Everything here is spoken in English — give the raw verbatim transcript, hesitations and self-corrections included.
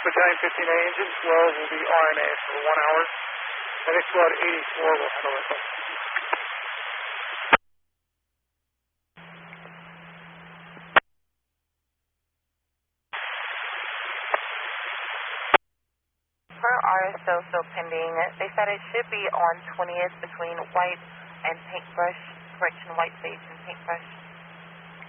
Battalion fifteen A, Engine twelve will be R N A for one hour. Medic Squad eighty-four will handle it. Per R S O still pending. They said it should be on twentieth between White and Paintbrush, correction, White Sage and Paintbrush.